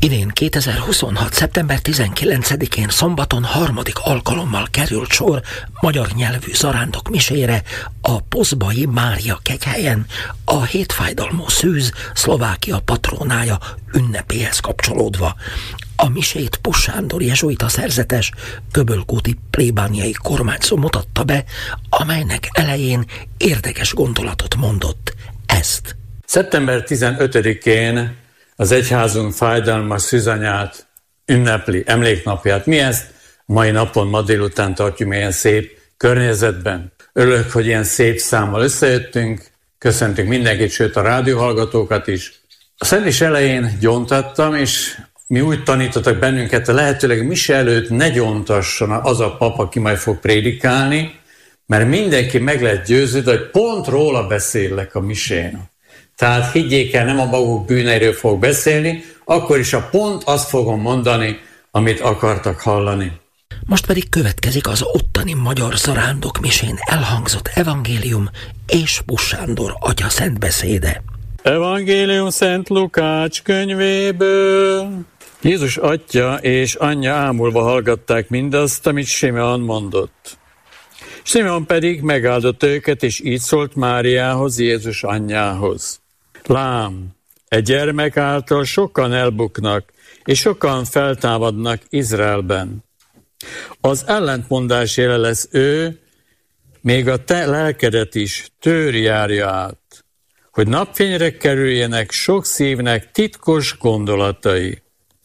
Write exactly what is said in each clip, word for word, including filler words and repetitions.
Idén kétezer-huszonhat. szeptember tizenkilencedikén szombaton harmadik alkalommal került sor magyar nyelvű zarándok misére a Pozbai Mária kegyhelyen, a hétfájdalmú szűz Szlovákia patrónája ünnepéhez kapcsolódva. A misét Pusch Sándor jezsuita szerzetes göbölkúti plébániai kormányzó mutatta be, amelynek elején érdekes gondolatot mondott. Ezt. szeptember tizenötödikén az egyházunk fájdalmas szűzanyát ünnepli, emléknapját. Mi ezt mai napon, ma délután tartjuk ilyen szép környezetben. Örülök, hogy ilyen szép számmal összejöttünk, köszöntünk mindenkit, sőt a rádióhallgatókat is. A szentmis elején gyóntattam, és mi úgy tanítottak bennünket, a lehetőleg mise előtt ne gyóntasson az a pap, aki majd fog prédikálni, mert mindenki meg lehet győződni, hogy pont róla beszélek a misén. Tehát higgyék el, nem a maguk bűneiről fog beszélni, akkor is a pont azt fogom mondani, amit akartak hallani. Most pedig következik az ottani magyar zarándok misén elhangzott evangélium és Pusch Sándor atya szentbeszéde. Evangélium Szent Lukács könyvéből. Jézus atya és anyja ámulva hallgatták mindazt, amit Simeon mondott. Simeon pedig megáldott őket, és így szólt Máriához, Jézus anyjához. Lám, egy gyermek által sokan elbuknak, és sokan feltámadnak Izraelben. Az ellentmondás jele lesz ő, még a te lelkedet is tőri járja át, hogy napfényre kerüljenek sok szívnek titkos gondolatai.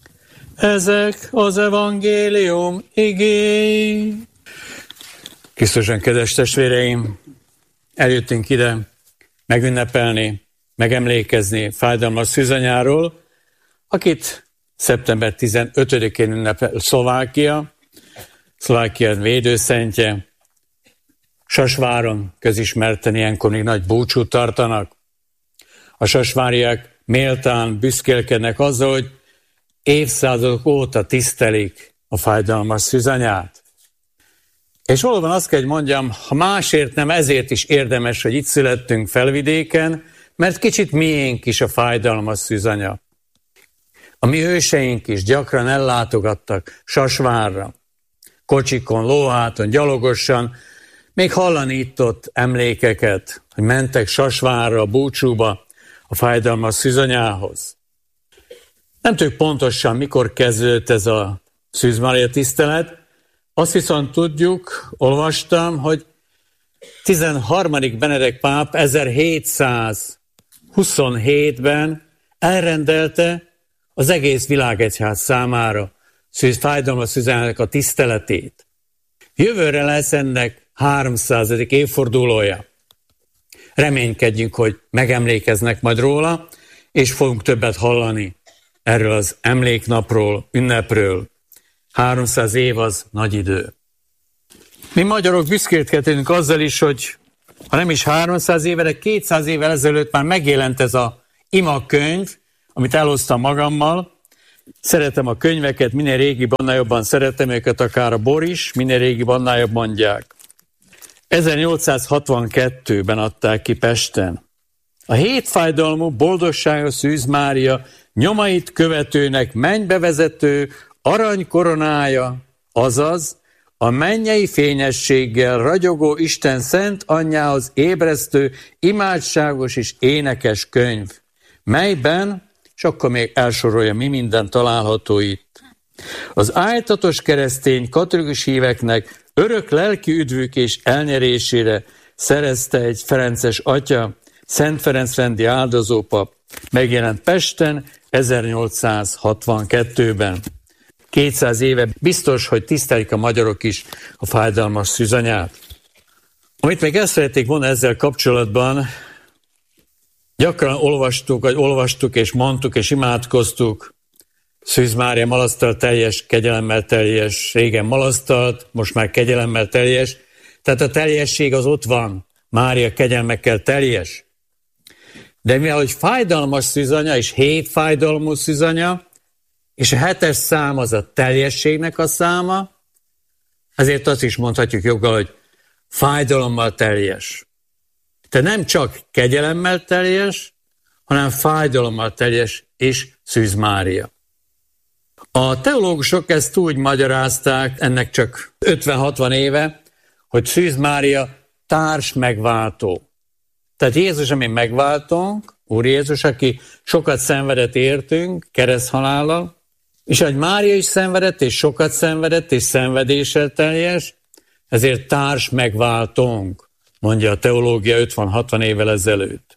Ezek az evangélium igéi. Krisztuson kedves testvéreim, eljöttünk ide megünnepelni, megemlékezni fájdalmas szűzanyáról, akit szeptember tizenötödikén ünnepel Szlovákia, Szlovákia védőszentje. Sasváron közismerten ilyenkor még nagy búcsút tartanak. A sasváriak méltán büszkélkednek azzal, hogy évszázadok óta tisztelik a fájdalmas szűzanyát. És valóban azt kell, hogy mondjam, ha másért nem, ezért is érdemes, hogy itt születtünk Felvidéken, mert kicsit miénk is a fájdalmas szűzanya. A mi őseink is gyakran ellátogattak Sasvárra, kocsikon, lóháton, gyalogosan, még hallani itt-ott emlékeket, hogy mentek Sasvárra, a búcsúba, a fájdalmas szűzanyához. Nem tudjuk pontosan, mikor kezdődött ez a Szűz Mária tisztelet, azt viszont tudjuk, olvastam, hogy tizenharmadik Benedek páp ezerhétszázhuszonhétben elrendelte az egész világegyház számára szűz, fájdalmas szűzanyának a tiszteletét. Jövőre lesz ennek háromszázadik évfordulója. Reménykedjünk, hogy megemlékeznek majd róla, és fogunk többet hallani erről az emléknapról, ünnepről. háromszáz év az nagy idő. Mi magyarok büszkélkedünk azzal is, hogy ha nem is háromszáz éve, de kétszáz évvel ezelőtt már megjelent ez a imakönyv, amit elhoztam magammal. Szeretem a könyveket, minél régibb, annál jobban szeretem őket, akár a bor is, minél régibb, annál jobb mondják. ezernyolcszázhatvankettőben adták ki Pesten. A hétfájdalmú boldogságos Szűz Mária nyomait követőnek mennybe vezető aranykoronája, azaz a mennyei fényességgel ragyogó Isten szent anyjához ébresztő imádságos és énekes könyv, melyben, és akkor még elsorolja, mi minden található itt. Az ájtatos keresztény katolikus híveknek örök lelki üdvük és elnyerésére szerezte egy ferences atya, Szent Ferenc rendi áldozópap, megjelent Pesten ezernyolcszázhatvankettőben. kétszáz éve biztos, hogy tisztelik a magyarok is a fájdalmas szűzanyát. Amit még ezt szeretnék mondani ezzel kapcsolatban, gyakran olvastuk, vagy olvastuk és mondtuk és imádkoztuk, Szűz Mária malasztal teljes, kegyelemmel teljes, régen malasztalt, most már kegyelemmel teljes, tehát a teljesség az ott van, Mária kegyelmekkel teljes. De mivel, hogy fájdalmas szűzanya, és hét fájdalmú szűzanya, és a hetes szám az a teljességnek a száma, ezért azt is mondhatjuk joggal, hogy fájdalommal teljes. Te nem csak kegyelemmel teljes, hanem fájdalommal teljes és Szűz Mária. A teológusok ezt úgy magyarázták, ennek csak ötven-hatvan éve, hogy Szűz Mária társ megváltó. Tehát Jézus, ami megváltónk, Úr Jézus, aki sokat szenvedett értünk, kereszthalállal, és hogy Mária is szenvedett, és sokat szenvedett, és szenvedéssel teljes, ezért társ megváltónk, mondja a teológia ötven-hatvan évvel ezelőtt.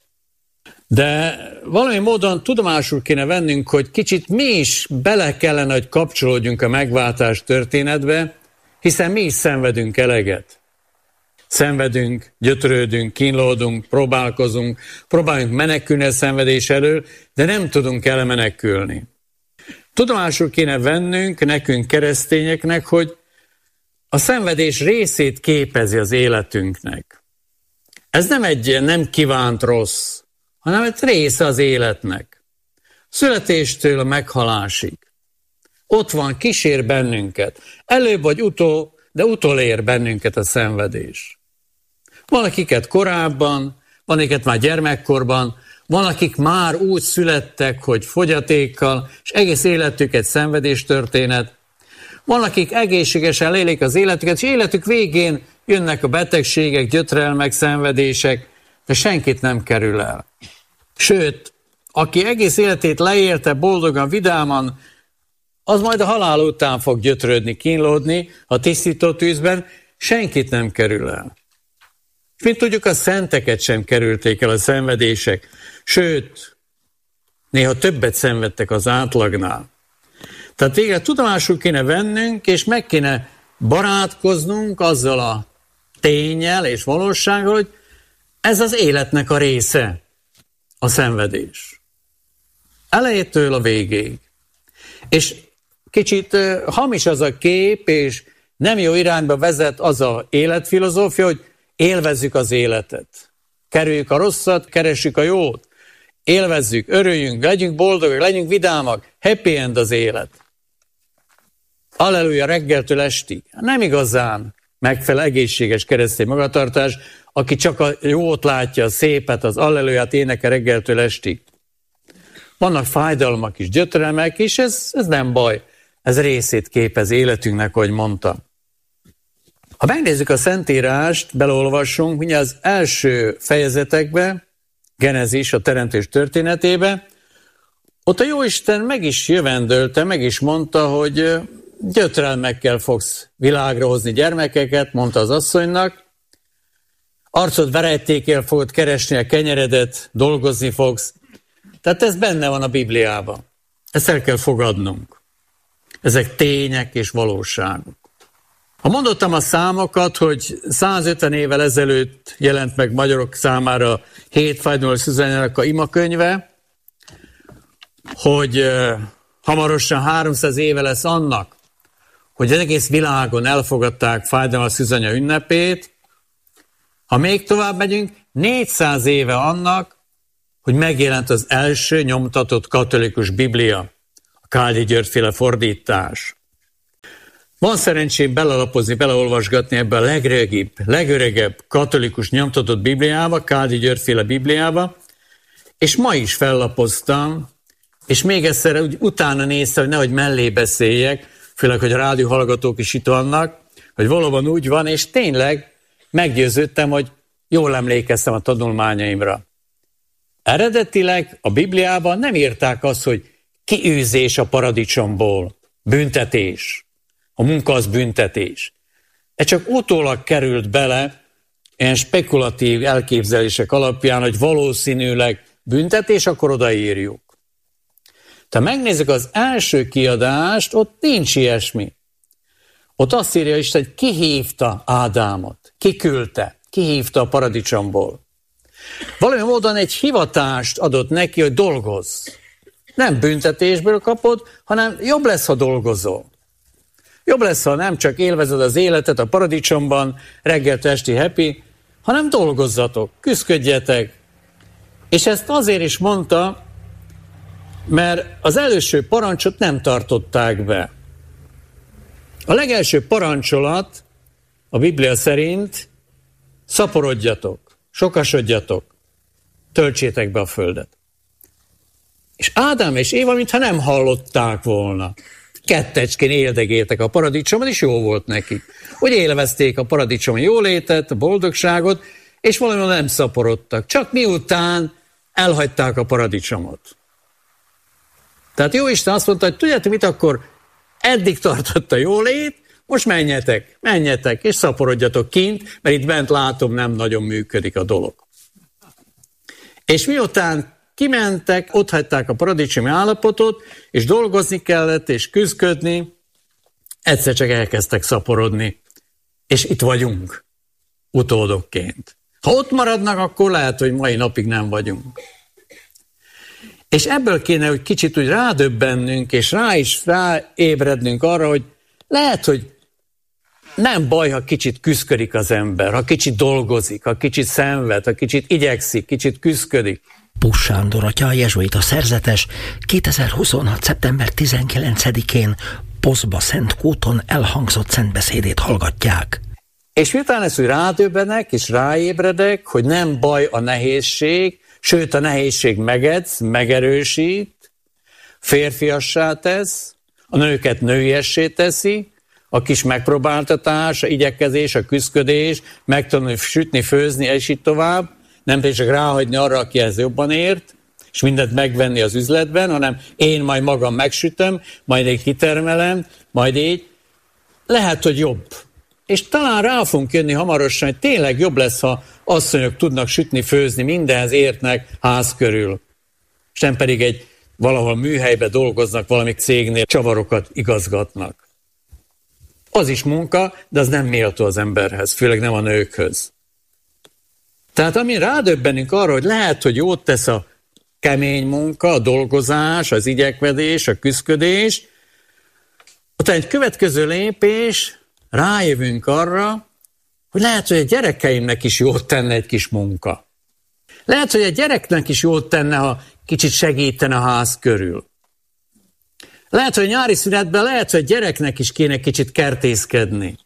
De valami módon tudomásul kéne vennünk, hogy kicsit mi is bele kellene, hogy kapcsolódjunk a megváltás történetbe, hiszen mi is szenvedünk eleget. Szenvedünk, gyötrődünk, kínlódunk, próbálkozunk, próbálunk menekülni a szenvedés elől, de nem tudunk elmenekülni. Tudomásul kéne vennünk, nekünk keresztényeknek, hogy a szenvedés részét képezi az életünknek. Ez nem egy nem kívánt rossz, hanem egy része az életnek. Születéstől a meghalásig. Ott van, kísér bennünket. Előbb vagy utol, de utolér bennünket a szenvedés. Van akiket korábban, van akiket már gyermekkorban, van akik már úgy születtek, hogy fogyatékkal, és egész életük egy szenvedéstörténet. Van akik egészségesen élik az életüket, és életük végén jönnek a betegségek, gyötrelmek, szenvedések, de senkit nem kerül el. Sőt, aki egész életét leélte boldogan, vidáman, az majd a halál után fog gyötrődni, kínlódni a tisztító tűzben, senkit nem kerül el. Mint tudjuk, a szenteket sem kerülték el a szenvedések, sőt, néha többet szenvedtek az átlagnál. Tehát végre tudomásul kéne vennünk, és meg kéne barátkoznunk azzal a ténnyel és valósággal, hogy ez az életnek a része, a szenvedés. Elejétől a végéig. És kicsit hamis az a kép, és nem jó irányba vezet az a életfilozófia, hogy élvezzük az életet. Kerüljük a rosszat, keressük a jót. Élvezzük, örüljünk, legyünk boldogok, legyünk vidámak. Happy end az élet. Alleluja reggeltől estig. Nem igazán megfelel egészséges keresztény magatartás, aki csak a jót látja, a szépet, az alleluját énekel reggeltől estig. Vannak fájdalmak is, gyötrelmek is, ez, ez nem baj. Ez részét képez életünknek, ahogy mondtam. Ha megnézzük a Szentírást, beleolvassunk, mindjárt az első fejezetekbe, Genezis, a teremtés történetébe, ott a Jóisten meg is jövendölte, meg is mondta, hogy gyötrelmekkel fogsz világra hozni gyermekeket, mondta az asszonynak, arcod verejtékkel fogod keresni a kenyeredet, dolgozni fogsz. Tehát ez benne van a Bibliában. Ezt el kell fogadnunk. Ezek tények és valóságok. Ha mondottam a számokat, hogy százötven évvel ezelőtt jelent meg magyarok számára hét fájdalmas szüzanyának a imakönyve, hogy uh, hamarosan háromszáz éve lesz annak, hogy az egész világon elfogadták fájdalmas szüzanya ünnepét. Ha még tovább megyünk, négyszáz éve annak, hogy megjelent az első nyomtatott katolikus Biblia, a Káldi György-féle fordítás. Van szerencsém belelapozni, beleolvasgatni ebbe a legrégibb, legöregebb katolikus nyomtatott Bibliába, Káldi György-féle Bibliába, és ma is fellapoztam, és még egyszer úgy utána néztem, hogy nehogy mellé beszéljek, főleg, hogy a rádióhallgatók is itt vannak, hogy valóban úgy van, és tényleg meggyőződtem, hogy jól emlékeztem a tanulmányaimra. Eredetileg a Bibliában nem írták azt, hogy kiűzés a paradicsomból, büntetés, a munka az büntetés. Ez csak utólag került bele, ilyen spekulatív elképzelések alapján, hogy valószínűleg büntetés, akkor odaírjuk. Ha megnézzük az első kiadást, ott nincs ilyesmi. Ott azt írja Isten, hogy ki hívta Ádámot, ki küldte, ki hívta a paradicsomból. Valami módon egy hivatást adott neki, hogy dolgozz. Nem büntetésből kapod, hanem jobb lesz, ha dolgozol. Jobb lesz, ha nem csak élvezed az életet a paradicsomban, reggeltől esti happy, hanem dolgozzatok, küszködjetek. És ezt azért is mondta, mert az első parancsot nem tartották be. A legelső parancsolat a Biblia szerint szaporodjatok, sokasodjatok, töltsétek be a földet. És Ádám és Éva, mintha nem hallották volna. kettecskén éldegéltek a paradicsomon, és jó volt nekik. Hogy élvezték a paradicsomi jólétet, a boldogságot, és valamivel nem szaporodtak. Csak miután elhagyták a paradicsomot. Tehát Jóisten azt mondta, hogy tudjátok mit, akkor eddig tartott a jólét, most menjetek, menjetek, és szaporodjatok kint, mert itt bent látom, nem nagyon működik a dolog. És miután kimentek, ott hagyták a paradicsomi állapotot, és dolgozni kellett, és küzdködni, egyszer csak elkezdtek szaporodni. És itt vagyunk, utódokként. Ha ott maradnak, akkor lehet, hogy mai napig nem vagyunk. És ebből kéne, hogy kicsit úgy rádöbbennünk, és rá is ráébrednünk arra, hogy lehet, hogy nem baj, ha kicsit küszködik az ember, ha kicsit dolgozik, ha kicsit szenved, ha kicsit igyekszik, kicsit küszködik. Pusz Sándor atya, a jezsuita szerzetes, kétezer-huszonhat. szeptember tizenkilencedikén Poszba Szentkúton elhangzott szentbeszédét hallgatják. És miután ezt, hogy rádöbbenek, és ráébredek, hogy nem baj a nehézség, sőt a nehézség megedz, megerősít, férfiassá tesz, a nőket nőiessé teszi, a kis megpróbáltatás, a igyekezés, a küszködés, megtanulni sütni, főzni, és így tovább, nem pedig csak ráhagyni arra, aki ez jobban ért, és mindent megvenni az üzletben, hanem én majd magam megsütöm, majd én kitermelem, majd így. Lehet, hogy jobb. És talán rá fogunk jönni hamarosan, hogy tényleg jobb lesz, ha asszonyok tudnak sütni, főzni, mindenhez értnek ház körül. És nem pedig egy valahol műhelybe dolgoznak, valami cégnél csavarokat igazgatnak. Az is munka, de az nem méltó az emberhez, főleg nem a nőkhöz. Tehát amin rádöbbenünk arra, hogy lehet, hogy jót tesz a kemény munka, a dolgozás, az igyekedés, a küszködés, utána egy következő lépés, rájövünk arra, hogy lehet, hogy a gyerekeimnek is jót tenne egy kis munka. Lehet, hogy a gyereknek is jót tenne, ha kicsit segítene a ház körül. Lehet, hogy nyári szünetben lehet, hogy a gyereknek is kéne kicsit kertészkedni.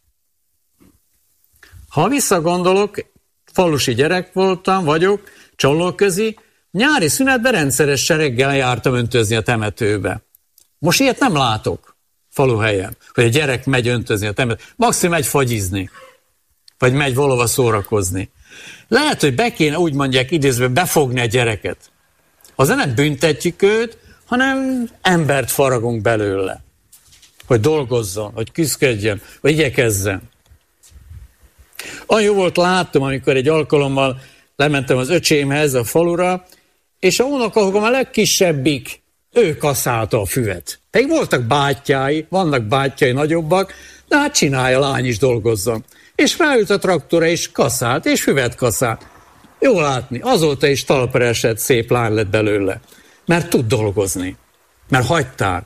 Ha visszagondolok, falusi gyerek voltam, vagyok, Csollóközi, nyári szünetben rendszeresen reggel jártam öntözni a temetőbe. Most ilyet nem látok faluhelyen, hogy a gyerek megy öntözni a temetőbe. Maximum megy fagyizni, vagy megy valahova szórakozni. Lehet, hogy be kéne, úgy mondják idézve, befogni a gyereket. Azzal nem büntetjük őt, hanem embert faragunk belőle. Hogy dolgozzon, hogy küszködjön, hogy igyekezzen. Olyan jó volt, láttam, amikor egy alkalommal lementem az öcsémhez a falura, és a unokahúgom a legkisebbik, ő kaszálta a füvet. Pedig voltak bátyái, vannak bátyái nagyobbak, de hát csinálja, lány is dolgozzon. És ráült a traktora, és kaszált, és füvet kaszált. Jó látni, azóta is talpra esett, szép lány lett belőle. Mert tud dolgozni. Mert hagyták.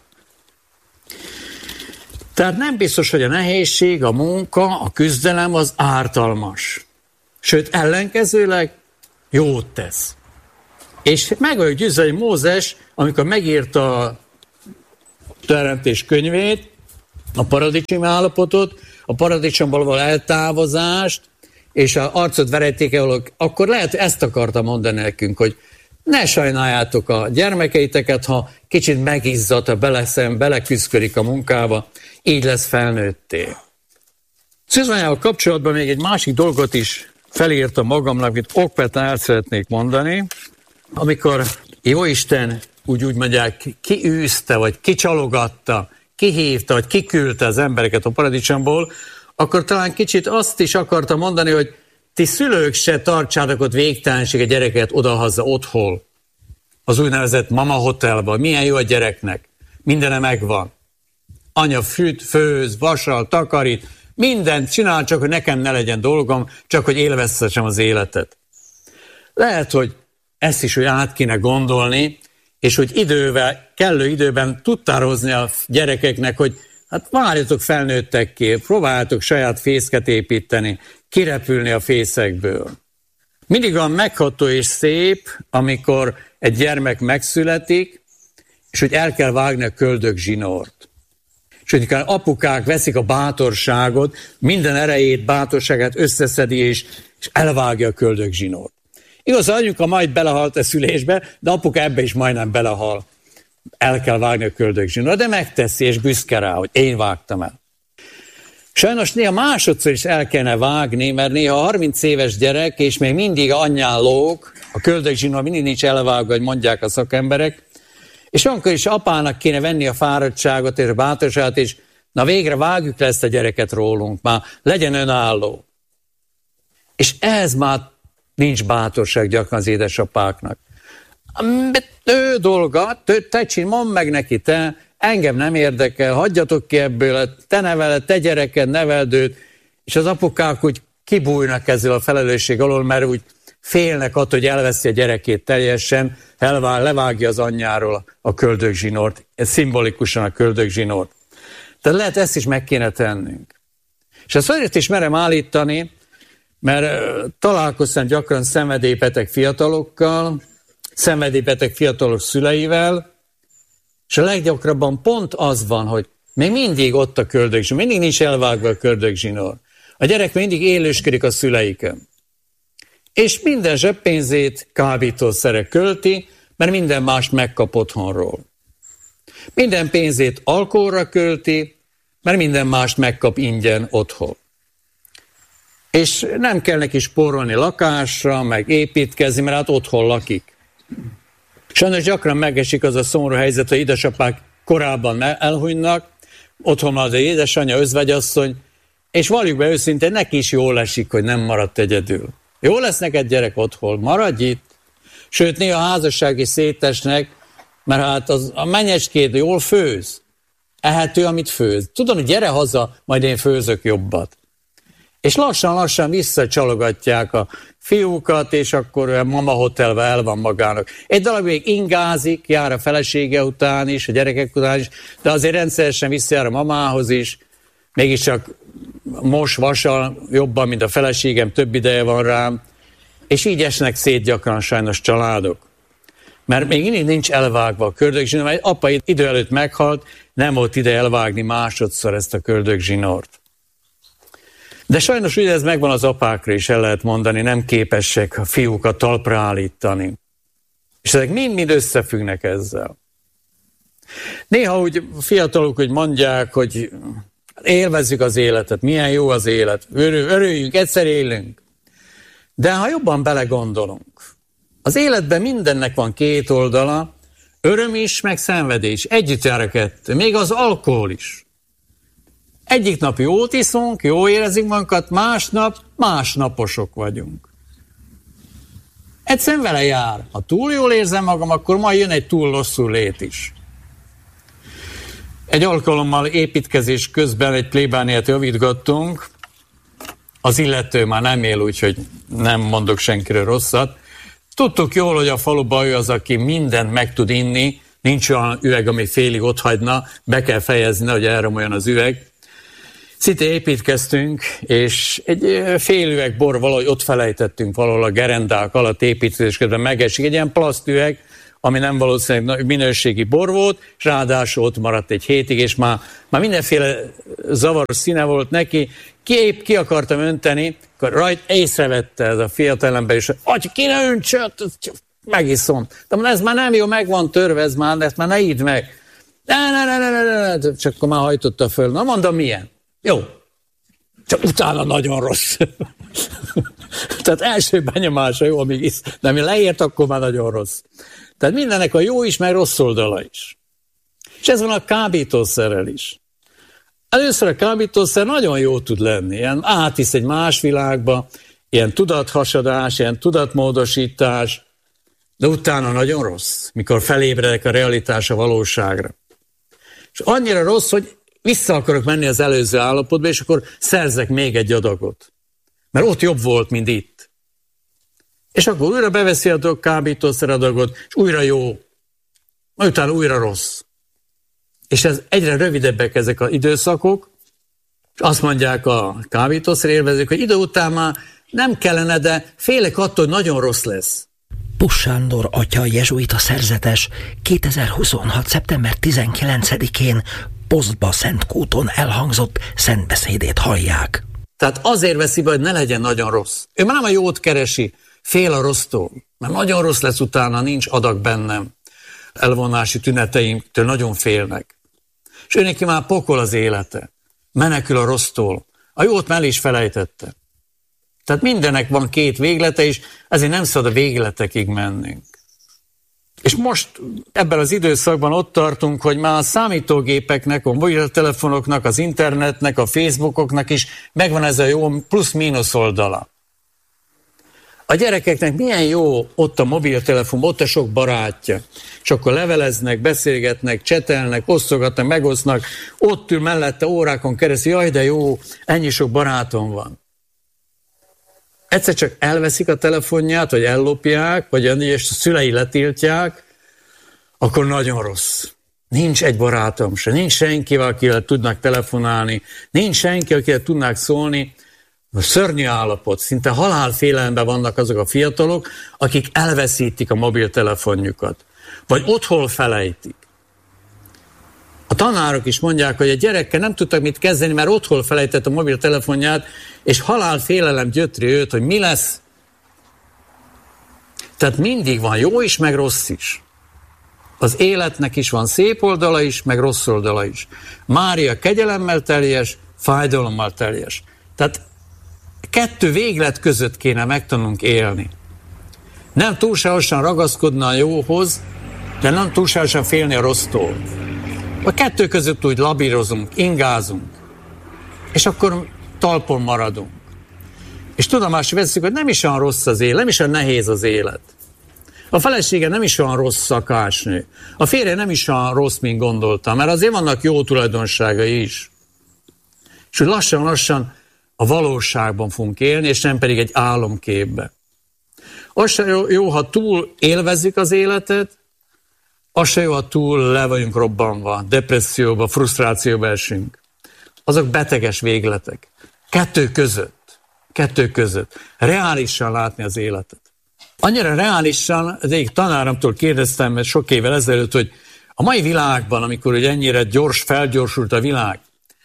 Tehát nem biztos, hogy a nehézség, a munka, a küzdelem az ártalmas. Sőt, ellenkezőleg jót tesz. És meg vagyok győzve, hogy Mózes, amikor megírta a teremtés könyvét, a paradicsomi állapotot, a paradicsomból való eltávozást, és az arcot verejtékelők, akkor lehet, hogy ezt akarta mondani nekünk, hogy ne sajnáljátok a gyermekeiteket, ha kicsit megizzad, ha beleszem, beleküszködik a munkába, így lesz felnőtté. Szűzványával kapcsolatban még egy másik dolgot is felírtam magamnak, amit okvetlen el szeretnék mondani. Amikor Jóisten úgy, úgy mondják, kiűzte, vagy kicsalogatta, kihívta, vagy kiküldte az embereket a paradicsomból, akkor talán kicsit azt is akarta mondani, hogy ti szülők se tartsátok ott végtelenség a gyereket odahaza otthon, az úgynevezett mama hotelban. Milyen jó a gyereknek, mindene megvan. Anya süt, főz, vasal, takarít, mindent csinál, csak hogy nekem ne legyen dolgom, csak hogy élvezhessem az életet. Lehet, hogy ezt is úgy át kéne gondolni, és hogy idővel, kellő időben tudtál hozni a gyerekeknek, hogy hát várjatok felnőttekké, próbáljátok saját fészket építeni, kirepülni a fészekből. Mindig olyan megható és szép, amikor egy gyermek megszületik, és hogy el kell vágni a köldök zsinort. És hogy apukák veszik a bátorságot, minden erejét, bátorságát összeszedi, és, és elvágja a köldök zsinort. Igaz, anyuka majd belehalt a szülésbe, de apuka ebbe is majdnem belehal. el kell vágni a köldögzsinórt, de megteszi, és büszke rá, hogy én vágtam el. Sajnos néha másodszor is el kellene vágni, mert néha harminc éves gyerek, és még mindig anyján lóg, a köldögzsinór mindig nincs elvágva, hogy mondják a szakemberek, és akkor is apának kéne venni a fáradtságot és a bátorságot, és na végre vágjuk le ezt a gyereket rólunk, már legyen önálló. És ehhez már nincs bátorság gyakran az édesapáknak. Ő dolga, te, te csinálj, mondd meg neki, te, engem nem érdekel, hagyjatok ki ebből, te neveled, te gyereked, neveld őt, és az apukák úgy kibújnak ezzel a felelősség alól, mert úgy félnek attól, hogy elveszi a gyerekét teljesen, elvág, levágja az anyjáról a köldögzsinort, ez szimbolikusan a köldögzsinort. Tehát lehet ezt is meg kéne tennünk. És ezt azért is merem állítani, mert találkoztam gyakran szenvedélybeteg fiatalokkal, szenvedélybeteg fiatalok szüleivel, és a leggyakrabban pont az van, hogy még mindig ott a köldögzsinór, mindig nincs elvágva a köldögzsinór. A gyerek mindig élősködik a szüleiken. És minden zseppénzét kábítószerre költi, mert minden mást megkap otthonról. Minden pénzét alkoholra költi, mert minden mást megkap ingyen otthon. És nem kell neki spórolni lakásra, meg építkezni, mert hát otthon lakik. Sajnos gyakran megesik az a szomorú helyzet, hogy édesapák korábban elhunynak, otthon van az édesanyja, özvegyasszony, és valljuk be őszintén, neki is jól esik, hogy nem maradt egyedül. Jó lesz neked gyerek otthon, maradj itt. Sőt, néha a házasság is szétesnek, mert hát az, a menyecskéd jól főz. Ehető, amit főz. Tudom, hogy gyere haza, majd én főzök jobbat. És lassan-lassan visszacsalogatják a fiúkat, és akkor a mama hotelbe el van magának. Egy darab még ingázik, jár a felesége után is, a gyerekek után is, de azért rendszeresen visszajár a mamához is, mégiscsak mos, vasal jobban, mint a feleségem, több ideje van rám, és így esnek szét gyakran sajnos családok. Mert még mindig nincs elvágva a köldögzsinór, mert apa idő előtt meghalt, nem volt ide elvágni másodszor ezt a köldögzsinort. De sajnos ugye ez megvan az apákra is, el lehet mondani, nem képesek a fiúkat talpra állítani. És ezek mind-mind összefüggnek ezzel. Néha úgy fiatalok úgy mondják, hogy élvezzük az életet, milyen jó az élet, örül, örüljünk, egyszer élünk. De ha jobban belegondolunk, az életben mindennek van két oldala, öröm is, meg szenvedés, együtt jár a kettő, még az alkohol is. Egyik nap jót iszunk, jó érezzük magunkat, másnap másnaposok vagyunk. Egyszerűen vele jár. Ha túl jól érzem magam, akkor majd jön egy túl rosszul lét is. Egy alkalommal építkezés közben egy plébániát javítgattunk, az illető már nem él, úgyhogy nem mondok senkiről rosszat. Tudtuk jól, hogy a faluban ő az, aki mindent meg tud inni, nincs olyan üveg, ami félig otthagyna, be kell fejezni, hogy elromoljon az üveg. Szinte építkeztünk, és egy fél üveg bor valahogy ott felejtettünk valahol a gerendák alatt építkezés közben megesik. Egy ilyen plasztüveg, ami nem valószínűleg minőségi bor volt, és ráadásul ott maradt egy hétig, és már, már mindenféle zavaros színe volt neki. Ki épp ki akartam önteni, akkor rajt észrevette ez a fiatalember, és hogy ki ne öntsöt, megiszom. De ez már nem jó, meg van törve, ez már, ezt már ne idd meg. Ne, ne, ne, ne, ne, ne. Csak akkor már hajtotta föl. Na mondom, milyen? Jó. Csak utána nagyon rossz. Tehát első benyomása jó, amíg isz. De ami leért, akkor már nagyon rossz. Tehát mindennek a jó is, meg rossz oldala is. És ez van a kábítószerrel is. Először a kábítószer nagyon jó tud lenni. Ilyen átvisz egy más világba, ilyen tudathasadás, ilyen tudatmódosítás, de utána nagyon rossz, mikor felébredek a realitás a valóságra. És annyira rossz, hogy vissza akarok menni az előző állapotba, és akkor szerzek még egy adagot. Mert ott jobb volt, mint itt. És akkor újra beveszi a kábítószer adagot, és újra jó. Majd utána újra rossz. És ez egyre rövidebbek ezek az időszakok, és azt mondják a kábítószer élvezők, hogy idő után már nem kellene, de félek attól, hogy nagyon rossz lesz. Pusz Sándor atya, jezsuita szerzetes kétezer-huszonhat. szeptember tizenkilencedikén Posztba Szentkúton elhangzott szentbeszédét hallják. Tehát azért veszi be, hogy ne legyen nagyon rossz. Ő már nem a jót keresi, fél a rossztól, mert nagyon rossz lesz utána, nincs adag bennem. elvonási tüneteimtől nagyon félnek. És ő neki már pokol az élete. Menekül a rossztól. A jót már el is felejtette. Tehát mindennek van két véglete, és ezért nem szabad a végletekig mennünk. És most ebben az időszakban ott tartunk, hogy már a számítógépeknek, a mobiltelefonoknak, az internetnek, a Facebookoknak is megvan ez a jó plusz-mínusz oldala. A gyerekeknek milyen jó ott a mobiltelefon, ott a sok barátja. És akkor leveleznek, beszélgetnek, csetelnek, osztogatnak, megosznak, ott ül mellette órákon keresztül, jaj, de jó, ennyi sok barátom van. Egyszer csak elveszik a telefonját, vagy ellopják, vagy és a szülei letiltják, akkor nagyon rossz. Nincs egy barátom se, nincs senki, akivel tudnak telefonálni, nincs senki, akivel tudnák szólni. Szörnyű állapot, szinte halálfélelemben vannak azok a fiatalok, akik elveszítik a mobiltelefonjukat, vagy otthon felejtik. A tanárok is mondják, hogy a gyerekkel nem tudtak mit kezdeni, mert otthon felejtett a mobiltelefonját, és halálfélelem gyötri őt, hogy mi lesz. Tehát mindig van jó is, meg rossz is. Az életnek is van szép oldala is, meg rossz oldala is. Mária kegyelemmel teljes, fájdalommal teljes. Tehát kettő véglet között kéne megtanulnunk élni. Nem túlságosan ragaszkodni a jóhoz, de nem túlságosan félni a rossztól. A kettő között úgy labírozunk, ingázunk, és akkor talpon maradunk. És tudomásul veszünk, hogy nem is olyan rossz az élet, nem is olyan nehéz az élet. A felesége nem is olyan rossz szakásnő. A férje nem is olyan rossz, mint gondoltam, mert azért vannak jó tulajdonságai is. És úgy lassan-lassan a valóságban fogunk élni, és nem pedig egy álomképbe. Az se jó, jó, ha túl élvezzük az életet, az se jó, ha túl le vagyunk robbanva, depresszióba, frusztrációba esünk. Azok beteges végletek. Kettő között. Kettő között. Reálisan látni az életet. Annyira reálisan, az egyik tanáramtól kérdeztem sok évvel ezelőtt, hogy a mai világban, amikor ugye ennyire gyors, felgyorsult a világ,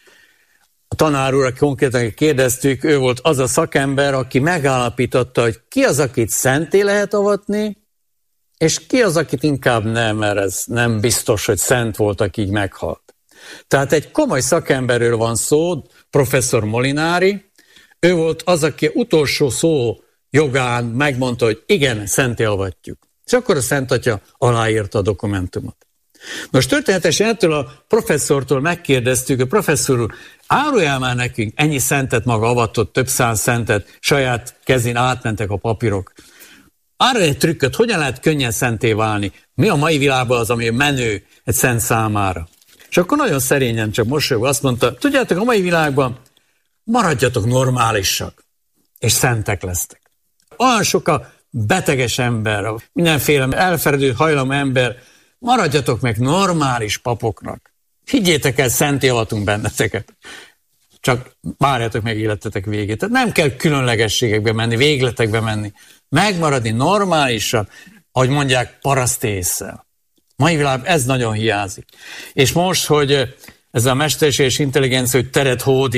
a tanár úr, konkrétan kérdeztük, ő volt az a szakember, aki megállapította, hogy ki az, akit szenté lehet avatni, és ki az, akit inkább nem, mert ez nem biztos, hogy szent volt, aki így meghalt. Tehát egy komoly szakemberről van szó, professzor Molinari, ő volt az, aki utolsó szó jogán megmondta, hogy igen, szenté avatjuk. És akkor a Szent Atya aláírta a dokumentumot. Most történetesen ettől a professzortól megkérdeztük, a professzor úr, áruljál már nekünk, ennyi szentet maga avatott, több száz szentet, saját kezén átmentek a papírok. Arra egy trükköt, hogyan lehet könnyen szenté válni? Mi a mai világban az, ami menő egy szent számára? És akkor nagyon szerényen csak mosolyogva azt mondta, tudjátok, a mai világban maradjatok normálisak, és szentek lesztek. Olyan sok a beteges ember, a mindenféle elfeledő hajlamú ember, maradjatok meg normális papoknak. Higgyétek el, szenté avatunk benneteket. Csak várjátok meg életetek végét. Tehát nem kell különlegességekbe menni, végletekbe menni. Megmaradni normálisan, ahogy mondják, paraszt ésszel. Mai világban ez nagyon hiányzik. És most, hogy ez a mesterséges intelligencia, hogy teret hódít,